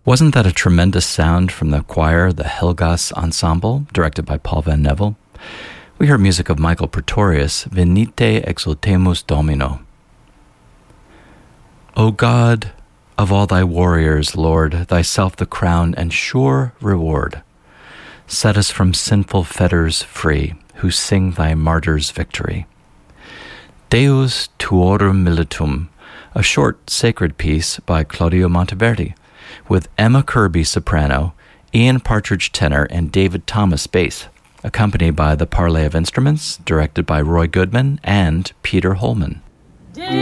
Wasn't that a tremendous sound from the choir, the Helgas Ensemble, directed by Paul Van Neville? We heard music of Michael Pretorius, Venite exultemus Domino. O God, of all thy warriors, Lord, thyself the crown and sure reward. Set us from sinful fetters free, who sing thy martyrs' victory. Deus tuorum militum, a short sacred piece by Claudio Monteverdi, with Emma Kirby soprano, Ian Partridge tenor, and David Thomas bass, accompanied by the Parley of Instruments, directed by Roy Goodman and Peter Holman.